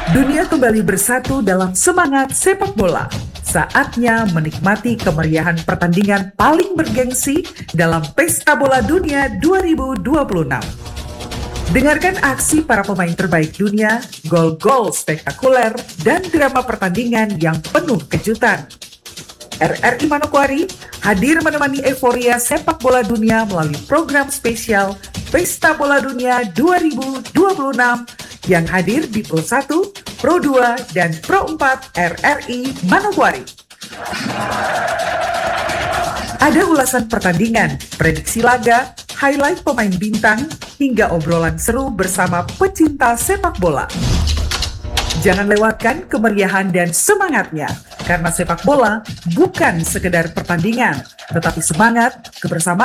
Dunia kembali bersatu dalam semangat sepak bola. Saatnya menikmati kemeriahan pertandingan paling bergengsi dalam Pesta Bola Dunia 2026. Dengarkan aksi para pemain terbaik dunia, gol-gol spektakuler, dan drama pertandingan yang penuh kejutan. RRI Manokwari hadir menemani euforia sepak bola dunia melalui program spesial Pesta Bola Dunia 2026 yang hadir di Pro 1, Pro 2, dan Pro 4 RRI Manokwari. Ada ulasan pertandingan, prediksi laga, highlight pemain bintang, hingga obrolan seru bersama pecinta sepak bola. Jangan lewatkan kemeriahan dan semangatnya, karena sepak bola bukan sekedar pertandingan, tetapi semangat, kebersamaan,